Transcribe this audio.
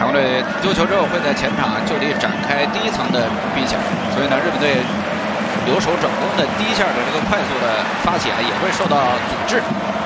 强队丢球之后会在前场就地展开第一层的逼抢，所以呢，日本队留守转攻的第一下的这个快速的发起也会受到阻滞。